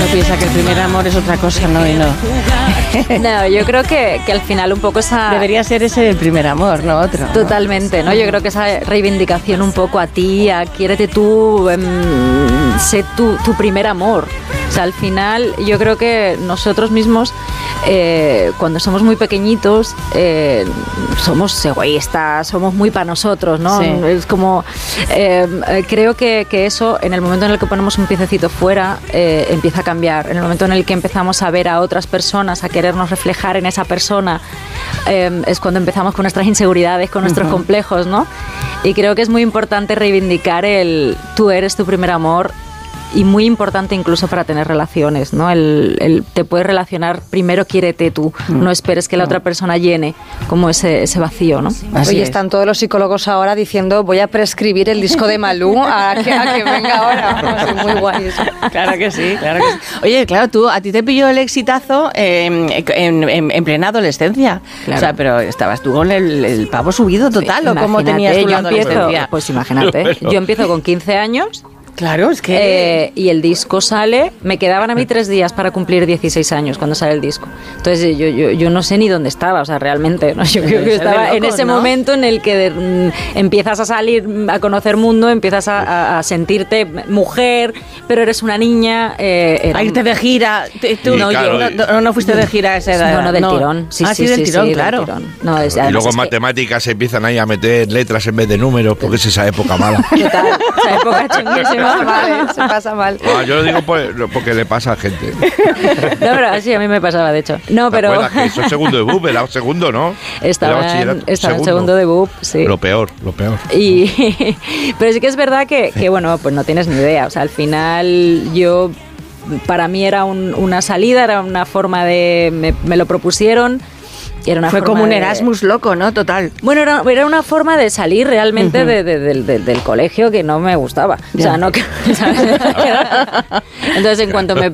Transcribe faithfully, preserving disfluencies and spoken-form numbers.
uno piensa que el primer amor es otra cosa, no, y no. No, yo creo que, que al final un poco esa... Debería ser ese el primer amor, no otro. Totalmente, ¿no? Yo creo que esa reivindicación un poco a ti, a quiérete tú, eh, sé tu, tu primer amor. O sea, al final yo creo que nosotros mismos, eh, cuando somos muy pequeñitos, eh, somos egoístas, somos muy para nosotros, ¿no? Sí. Es como, eh, creo que, que eso, en el momento en el que ponemos un piececito fuera, eh, empieza a cambiar. En el momento en el que empezamos a ver a otras personas, a querernos reflejar en esa persona, eh, es cuando empezamos con nuestras inseguridades, con nuestros uh-huh. complejos, ¿no? Y creo que es muy importante reivindicar el tú eres tu primer amor. Y muy importante incluso para tener relaciones, ¿no? El, el te puedes relacionar, primero quiérete tú, no esperes que la otra persona llene como ese, ese vacío, ¿no? Así Oye, es. Están todos los psicólogos ahora diciendo voy a prescribir el disco de Malú a que, a que venga ahora. Es muy guay eso. Claro que sí, claro que sí. Oye, claro, tú, a ti te pilló el exitazo eh, en, en, en plena adolescencia. Claro. O sea, pero estabas tú con el, el pavo subido total, sí, ¿o cómo tenías tú la adolescencia? Pues imagínate, yo empiezo con quince años. Claro, es que... Eh, y el disco sale, me quedaban a mí tres días para cumplir dieciséis años cuando sale el disco. Entonces yo, yo, yo no sé ni dónde estaba, o sea, realmente, ¿no? Yo creo que estaba loco, en ese ¿no? momento en el que de, mm, empiezas a salir, a conocer mundo, empiezas a, a, a sentirte mujer, pero eres una niña... Eh, era... A irte de gira, tú no, claro, yo, no, no fuiste de gira a esa edad. No, no, del no. tirón. Sí, ah, sí, sí, del sí, tirón, sí, claro. Del tirón. No, es, y luego es matemáticas que... se empiezan ahí a meter letras en vez de números, porque es esa época mala. Total, esa época chunguísima, vale, se pasa mal. Ah, yo lo digo porque le pasa a gente. No, pero sí, a mí me pasaba, de hecho. No, ¿Te pero... acuerdas que eso es segundo de B U P? Era segundo, ¿no? Estaba, en, estaba en segundo de B U P, sí. Lo peor, lo peor. Y, pero sí que es verdad que, que, bueno, pues no tienes ni idea. O sea, al final yo... Para mí era un, una salida, era una forma de... Me, me lo propusieron... Era una Fue como un Erasmus de... loco, ¿no? Total. Bueno, era, era una forma de salir realmente uh-huh. de, de, de, de, del colegio que no me gustaba. Ya. O sea, no que... Entonces, en cuanto me,